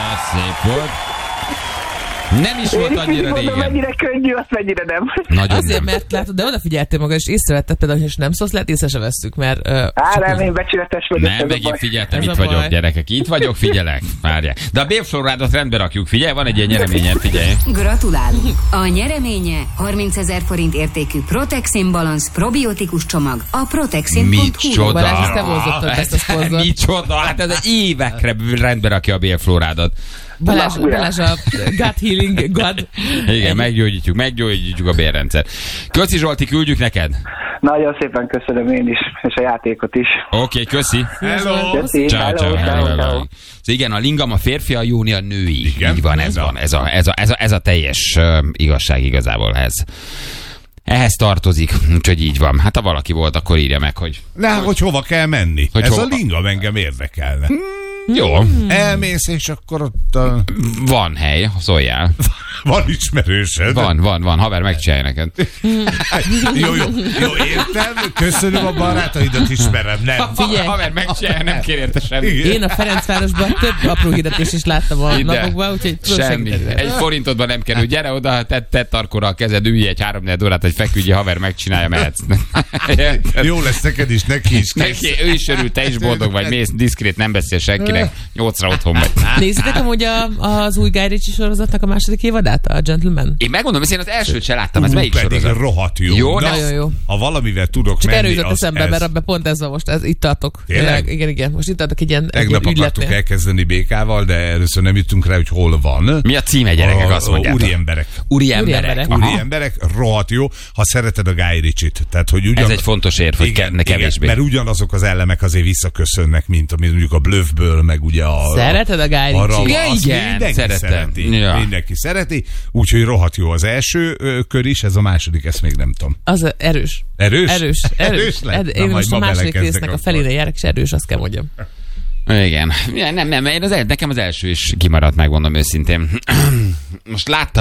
Szép volt. Nem is volt annyira régen. Mennyire könnyű, azt mennyire nem. Nagyon azért, nem. Mert látod, de odafigyeltél maga, és észrevetted például, hogy nem szólsz, lehet észre se vesszük, mert... nem, én becsületes vagyok. Nem, megint figyeltem, itt vagyok, gyerekek, itt vagyok, figyelek, várják. De a bélflórádot rendbe rakjuk, figyelj, van egy ilyen nyereményen, figyelj. Gratulálunk! A nyereménye 30 000 forint értékű Protexin Balance probiotikus csomag a protexin.hu. Micsoda! Balázs, ezt te vonzottad ezt a szponzort. Micsoda! Hát ez évekre rendbe rakja a bélflórádot. Balázs a gut healing god. Igen, meggyógyítjuk a bélrendszer. Köszi Zsolti, küldjük neked. Nagyon szépen köszönöm én is, és a játékot is. Oké, köszi. Hello. Köszi. Ciao. Igen, a lingam a férfi, a Jóni a női. Igen, így van, ez a teljes igazság igazából ez. Ehhez tartozik, úgyhogy így van. Hát ha valaki volt, akkor írja meg, hogy... hogy hova kell menni. Ez hova? A lingam engem érdekelne. Jó. Elmész, és akkor ott... Van hely, szóljál. Van ismerősöd. Van. Haver, megcsinálja neked. Jó, értem. Köszönöm, a barátaidat ismerem. Nem. Figyelj. Haver, megcsinálja, nem kér érte semmit. Én a Ferencvárosban több apró hirdetés is láttam a napokban, úgyhogy semmi. Egy forintodban nem kerül. Gyere oda, tedd tarkóra a kezed, ülj egy 3-4 órát, hogy feküdj, haver, megcsinálja, mehetsz. Jó lesz neked is, neki is. Ő is örül, te is boldog vagy, mész diszkrét, nem beszél senkinek, 8-ra otthon vagy. Nézzétek amúgy az új Guy Ritchie sorozatnak a második évadát, a Gentleman? Én megmondom, én az elsőt se láttam, ez melyik pedig sorozat? Rohadt jó. Jó, nagyon jó. Ha valamivel tudok csak menni, erőzött eszembe, mert abban pont ez van most, itt tartok. Igen, most itt tartok egy ilyen tegnap akartuk elkezdeni Békával, de először nem jutunk rá, hogy hol van. Mi a címe, gyerekek, azt mondjátok? Úri emberek, rohadt jó, ha szereted a Guy Ritchie-t. Tehát, hogy ez egy fontos érv, hogy kevésbé. Mert ugyanazok az elemek azért visszaköszönnek, mint amit mondjuk a Bluffből, meg ugye a... Szereted a Guy Ritchie? Igen, szeretem. Mindenki szereti, úgyhogy rohadt jó az első kör is, ez a második, ezt még nem tudom. Az erős. Erős? Erős lett? Én most a második résznek a felére járok, és erős, azt kell mondjam. Igen. Nem, én nekem az első is kimaradt, megmondom őszintén. Most láttam